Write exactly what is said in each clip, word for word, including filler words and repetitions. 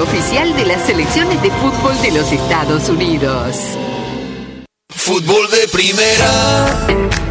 oficial de las selecciones de fútbol de los Estados Unidos. Fútbol de primera.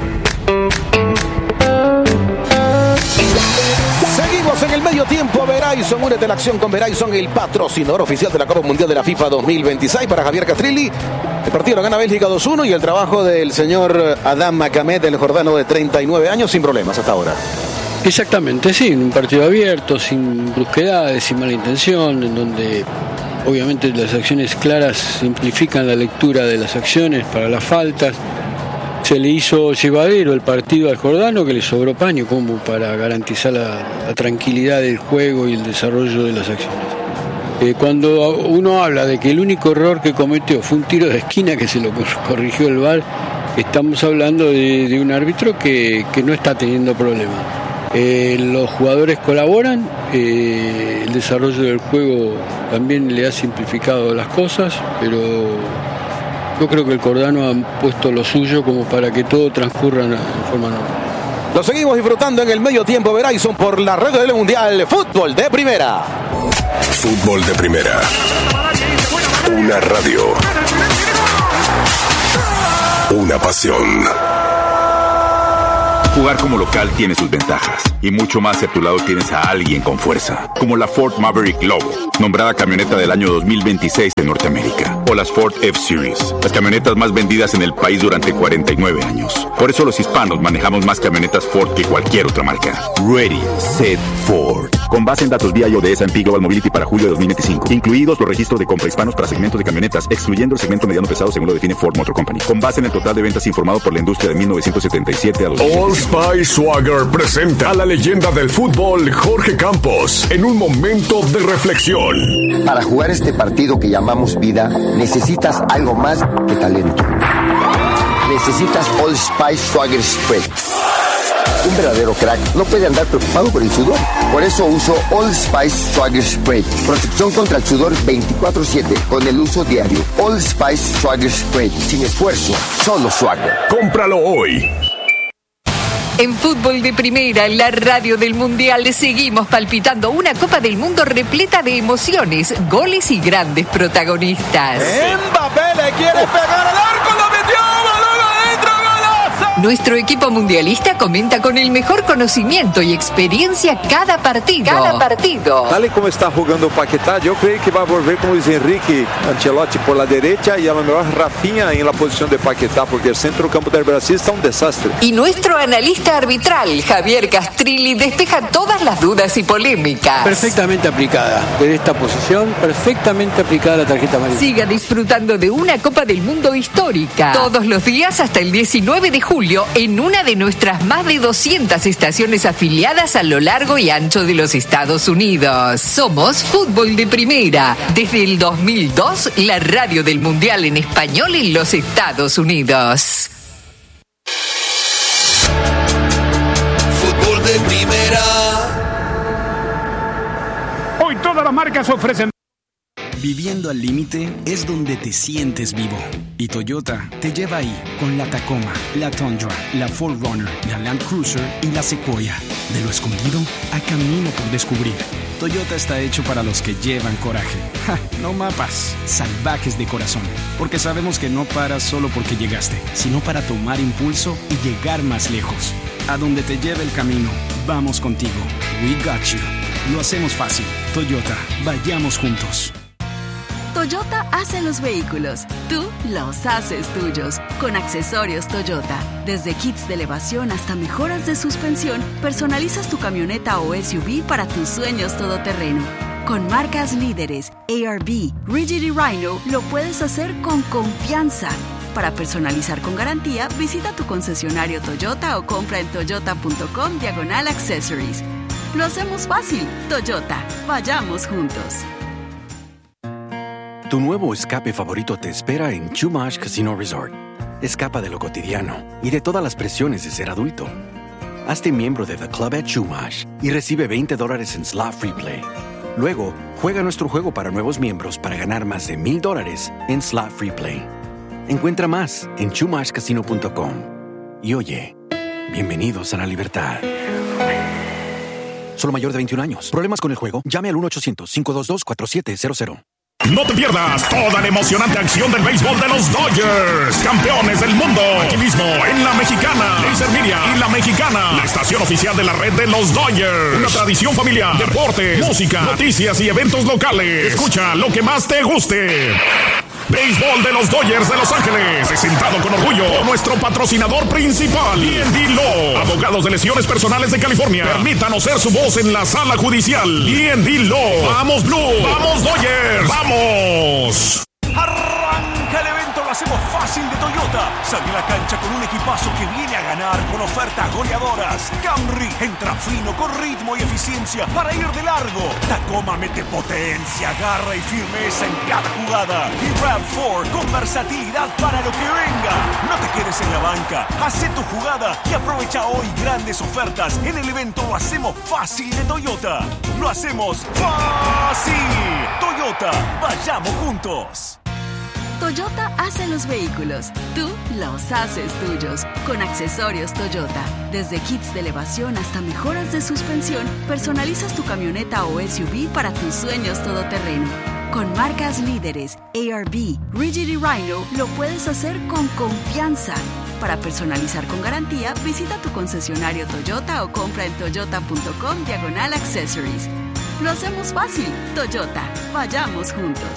Seguimos en el medio tiempo. Verizon, únete a la acción con Verizon, el patrocinador oficial de la Copa Mundial de la FIFA dos mil veintiséis. Para Javier Castrilli, el partido lo gana Bélgica dos uno y el trabajo del señor Adam Macamed, el jordano de treinta y nueve años, sin problemas hasta ahora. Exactamente, sí, un partido abierto, sin brusquedades, sin mala intención, en donde obviamente las acciones claras simplifican la lectura de las acciones para las faltas. Se le hizo llevadero el partido al jordano, que le sobró paño como para garantizar la, la tranquilidad del juego y el desarrollo de las acciones. Eh, cuando uno habla de que el único error que cometió fue un tiro de esquina que se lo corrigió el V A R, estamos hablando de, de un árbitro que, que no está teniendo problemas. Eh, los jugadores colaboran, eh, el desarrollo del juego también le ha simplificado las cosas, pero yo creo que el jordano ha puesto lo suyo como para que todo transcurra en forma normal. Lo seguimos disfrutando en el medio tiempo Verizon por la red del Mundial. Fútbol de primera. Fútbol de primera. Una radio. Una pasión. Jugar como local tiene sus ventajas, y mucho más si a tu lado tienes a alguien con fuerza, como la Ford Maverick Lobo, nombrada camioneta del año dos mil veintiséis en Norteamérica, o las Ford F-Series, las camionetas más vendidas en el país durante cuarenta y nueve años. Por eso los hispanos manejamos más camionetas Ford que cualquier otra marca. Ready, Set, Ford. Con base en datos vía I O de S and P Global Mobility para julio de dos mil veinticinco, incluidos los registros de compra hispanos para segmentos de camionetas, excluyendo el segmento mediano pesado según lo define Ford Motor Company. Con base en el total de ventas informado por la industria de mil novecientos setenta y siete a dos mil veinticinco. Spice Swagger presenta a la leyenda del fútbol Jorge Campos en un momento de reflexión. Para jugar este partido que llamamos vida, necesitas algo más que talento. Necesitas Old Spice Swagger Spray. Un verdadero crack no puede andar preocupado por el sudor. Por eso uso Old Spice Swagger Spray. Protección contra el sudor veinticuatro siete con el uso diario. Old Spice Swagger Spray. Sin esfuerzo, solo Swagger. Cómpralo hoy. En Fútbol de Primera, la radio del Mundial, seguimos palpitando una Copa del Mundo repleta de emociones, goles y grandes protagonistas. Mbappé le quiere pegar al arco, lo metió, balón adentro, golazo. Nuestro equipo mundialista comenta con el mejor conocimiento y experiencia cada partido. Cada partido. Tal y como está jugando Paquetá, yo creo que va a volver con Luis Enrique Ancelotti por la derecha y a lo mejor Rafinha en la posición de Paquetá, porque el centro campo del Brasil está un desastre. Y nuestro analista arbitral, Javier Castrilli, despeja todas las dudas y polémicas. Perfectamente aplicada. Desde esta posición, perfectamente aplicada la tarjeta amarilla. Siga disfrutando de una Copa del Mundo histórica. Todos los días hasta el diecinueve de julio en una de nuestras más de doscientas estaciones afiliadas a lo largo y ancho de los Estados Unidos. Somos Fútbol de Primera. Desde el dos mil dos, la radio del Mundial en español en los Estados Unidos. Fútbol de primera. Hoy todas las marcas ofrecen. Viviendo al límite es donde te sientes vivo. Y Toyota te lleva ahí con la Tacoma, la Tundra, la cuatro runner, la Land Cruiser y la Sequoia. De lo escondido a camino por descubrir. Toyota está hecho para los que llevan coraje. Ja, no mapas, salvajes de corazón. Porque sabemos que no paras solo porque llegaste, sino para tomar impulso y llegar más lejos. A donde te lleve el camino, vamos contigo. We got you. Lo hacemos fácil. Toyota, vayamos juntos. Toyota hace los vehículos, tú los haces tuyos. Con accesorios Toyota, desde kits de elevación hasta mejoras de suspensión, personalizas tu camioneta o S U V para tus sueños todoterreno. Con marcas líderes, A R B, Rigid y Rhino, lo puedes hacer con confianza. Para personalizar con garantía, visita tu concesionario Toyota o compra en toyota.com diagonal accessories. Lo hacemos fácil. Toyota, vayamos juntos. Tu nuevo escape favorito te espera en Chumash Casino Resort. Escapa de lo cotidiano y de todas las presiones de ser adulto. Hazte miembro de The Club at Chumash y recibe veinte dólares en Slot Free Play. Luego, juega nuestro juego para nuevos miembros para ganar más de mil dólares en Slot Free Play. Encuentra más en chumash casino punto com. Y oye, bienvenidos a la libertad. Solo mayor de veintiún años. ¿Problemas con el juego? Llame al uno ochocientos, cinco dos dos, cuatro siete cero cero. No te pierdas toda la emocionante acción del béisbol de los Dodgers, campeones del mundo. Aquí mismo, en La Mexicana, Laser Media y La Mexicana, la estación oficial de la red de los Dodgers. Una tradición familiar, deportes, música, noticias y eventos locales. Escucha lo que más te guste. Béisbol de los Dodgers de Los Ángeles, presentado con orgullo por nuestro patrocinador principal, D and D Law, abogados de lesiones personales de California. Permítanos ser su voz en la sala judicial. D and D Law. ¡Vamos Blue! ¡Vamos Dodgers! ¡Vamos! Arranca el evento, lo hacemos fácil de Toyota. Sale a la cancha con un equipazo que viene a ganar con ofertas goleadoras. Camry entra fino con ritmo y eficiencia para ir de largo. Tacoma mete potencia, garra y firmeza en cada jugada. Y RAV cuatro con versatilidad para lo que venga. No te quedes en la banca, haz tu jugada y aprovecha hoy grandes ofertas en el evento Lo hacemos fácil de Toyota. Lo hacemos fácil. Toyota, vayamos juntos. Toyota hace los vehículos, tú los haces tuyos. Con accesorios Toyota, desde kits de elevación hasta mejoras de suspensión, personalizas tu camioneta o S U V para tus sueños todoterreno. Con marcas líderes, A R B, Rigid y Rhino, lo puedes hacer con confianza. Para personalizar con garantía, visita tu concesionario Toyota o compra en toyota.com diagonal accessories. Lo hacemos fácil. Toyota, vayamos juntos.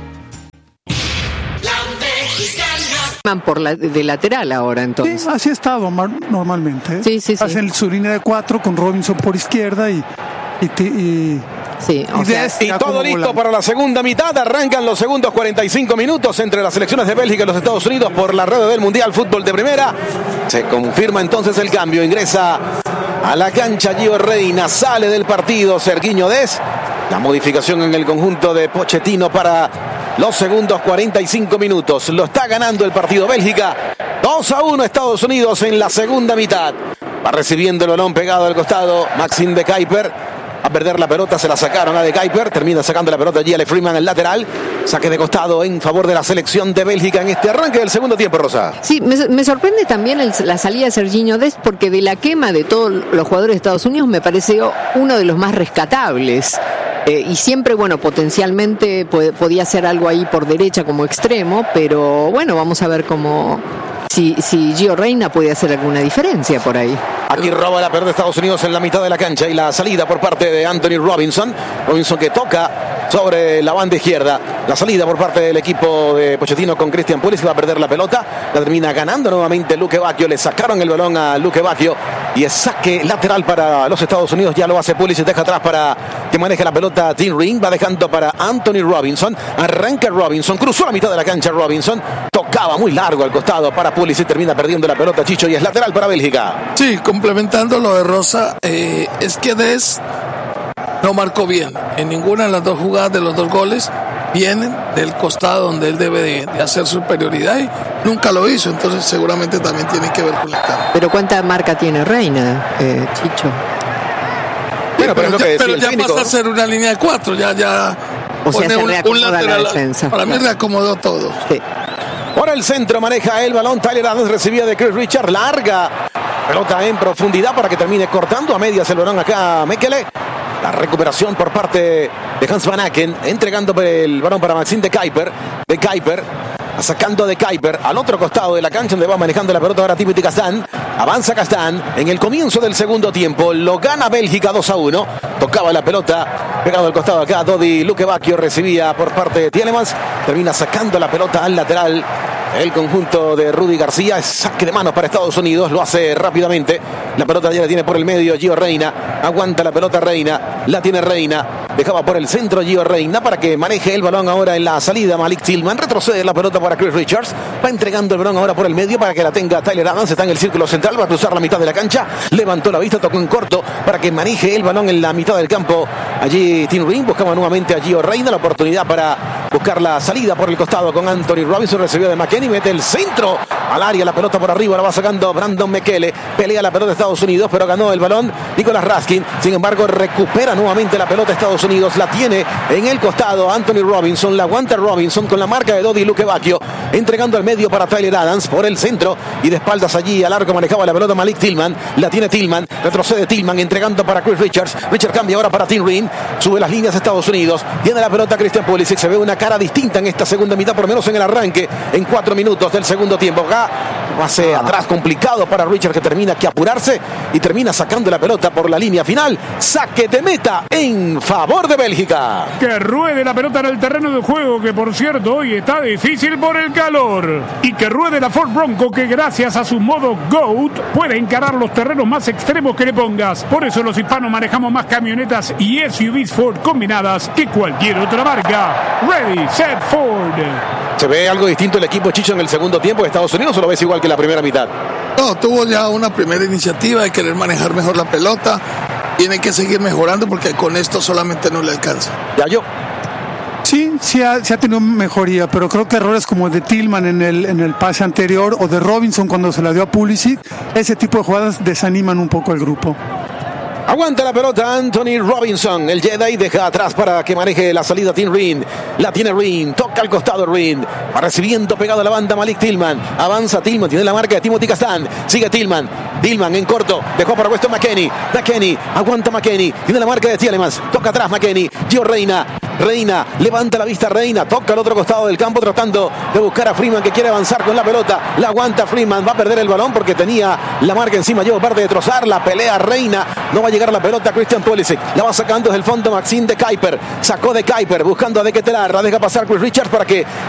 Por la, de lateral ahora, entonces. Sí, así ha estado normalmente. Sí, sí, sí. Hacen su línea de cuatro con Robinson por izquierda y... y, y Sí, o y, sea, y todo listo volante. Para la segunda mitad. Arrancan los segundos cuarenta y cinco minutos entre las selecciones de Bélgica y los Estados Unidos por la red del Mundial Fútbol de Primera. Se confirma entonces el cambio. Ingresa a la cancha Gio Reyna. Sale del partido Sergiño Dest. La modificación en el conjunto de Pochettino para los segundos cuarenta y cinco minutos. Lo está ganando el partido Bélgica. dos a uno Estados Unidos en la segunda mitad. Va recibiendo el balón pegado al costado Maxime de Kuyper. A perder la pelota, se la sacaron a De Kuyper. Termina sacando la pelota G L Freeman, el lateral. Saque de costado en favor de la selección de Bélgica en este arranque del segundo tiempo, Rosa. Sí, me, me sorprende también el, la salida de Sergiño Dest, porque de la quema de todos los jugadores de Estados Unidos me pareció uno de los más rescatables. Eh, y siempre, bueno, potencialmente puede, podía hacer algo ahí por derecha como extremo, pero bueno, vamos a ver cómo... Si, si Gio Reyna puede hacer alguna diferencia por ahí. Aquí roba la pelota de Estados Unidos en la mitad de la cancha y la salida por parte de Anthony Robinson. Robinson que toca sobre la banda izquierda. La salida por parte del equipo de Pochettino con Christian Pulisic. Va a perder la pelota. La termina ganando nuevamente Luque Bacchio. Le sacaron el balón a Luque Bacchio. Y es saque lateral para los Estados Unidos. Ya lo hace Pulisic. Deja atrás para que maneje la pelota Tim Ring. Va dejando para Anthony Robinson. Arranca Robinson. Cruzó la mitad de la cancha Robinson. Tocaba muy largo al costado para Pulisic. Termina perdiendo la pelota Chicho y es lateral para Bélgica. Sí, complementando lo de Rosa, eh, es que Dest no marcó bien en ninguna de las dos jugadas de los dos goles. Vienen del costado donde él debe de, de hacer superioridad y nunca lo hizo, entonces seguramente también tiene que ver con la cara. Pero ¿cuánta marca tiene Reina, eh, Chicho? Bueno, pero, pero ya, pero ya pasa a ser una línea de cuatro, ya, ya o sea, pone se un, un lateral. La defensa, para claro. mí reacomodó todo. Sí. Por el centro maneja el balón Tyler Adams, recibía de Chris Richard, larga pelota en profundidad para que termine cortando a medias el balón acá Mekele. La recuperación por parte de Hans Van Aken, entregando el balón para Maxime de Kuyper. De Kuyper, sacando de Kuyper al otro costado de la cancha donde va manejando la pelota ahora Timothy Castagne. Avanza Castagne en el comienzo del segundo tiempo. Lo gana Bélgica dos a uno. Tocaba la pelota pegado al costado acá. Dodi Luque Bacchio recibía por parte de Tielemans. Termina sacando la pelota al lateral. El conjunto de Rudy García. Es saque de manos para Estados Unidos. Lo hace rápidamente. La pelota ya la tiene por el medio Gio Reyna. Aguanta la pelota Reyna. La tiene Reyna. Dejaba por el centro Gio Reyna para que maneje el balón ahora en la salida Malik Tillman. Retrocede la pelota para Chris Richards. Va entregando el balón ahora por el medio para que la tenga Tyler Adams. Está en el círculo central. Va a cruzar la mitad de la cancha. Levantó la vista. Tocó en corto para que maneje el balón en la mitad del campo Allí Tim Ring buscaba nuevamente a Gio Reyna, la oportunidad para buscar la salida por el costado con Anthony Robinson. Recibió de McKennie, mete el centro al área, la pelota por arriba, la va sacando Brandon Mekele. Pelea la pelota de Estados Unidos, pero ganó el balón Nicolas Raskin. Sin embargo, recupera nuevamente la pelota de Estados Unidos. La tiene en el costado Anthony Robinson. La aguanta Robinson con la marca de Dodi Lukebakio. Entregando al medio para Tyler Adams por el centro. Y de espaldas allí al arco manejaba la pelota Malik Tillman. La tiene Tillman. Retrocede Tillman entregando para Chris Richards. Richards cambia ahora para Tim Ring. Sube las líneas de Estados Unidos. Tiene la pelota Christian Pulisic. Se ve una cara distinta en esta segunda mitad, por lo menos en el arranque, en cuatro minutos del segundo tiempo. Acá pase atrás complicado para Richards, que termina que apurarse y termina sacando la pelota por la línea final. Saque de meta en favor de Bélgica. Que ruede la pelota en el terreno de juego, que por cierto hoy está difícil por el calor. Y que ruede la Ford Bronco, que gracias a su modo GOAT puede encarar los terrenos más extremos que le pongas. Por eso los hispanos manejamos más camionetas y S U Vs Ford combinadas que cualquier otra marca. Ready, set, Ford. ¿Se ve algo distinto el equipo, Chicho, en el segundo tiempo de Estados Unidos, o lo ves igual que la primera mitad? No, tuvo ya una primera iniciativa de querer manejar mejor la pelota. Tiene que seguir mejorando porque con esto solamente no le alcanza. Ya yo. Sí, sí ha, sí ha tenido mejoría, pero creo que errores como el de Tillman en el, en el pase anterior o de Robinson cuando se la dio a Pulisic, ese tipo de jugadas desaniman un poco al grupo. Aguanta la pelota Anthony Robinson. El Jedi deja atrás para que maneje la salida Tim Ring. La tiene Ring. Toca al costado Ring. Va recibiendo pegado a la banda Malik Tillman. Avanza Tillman. Tiene la marca de Timothy Castan. Sigue Tillman. Tillman en corto. Dejó para Weston McKennie. McKennie. Aguanta McKennie. Tiene la marca de Tielemans. Toca atrás McKennie. Gio Reyna. Reina. Levanta la vista Reina. Toca al otro costado del campo tratando de buscar a Freeman, que quiere avanzar con la pelota. La aguanta Freeman. Va a perder el balón porque tenía la marca encima. Lleva parte de trozar. La pelea Reina. No va a llegar la pelota Christian Pulisic. La va sacando desde el fondo Maxime de Kuiper. Sacó de Kuiper buscando a De Ketelaere. Deja pasar Chris Richards para que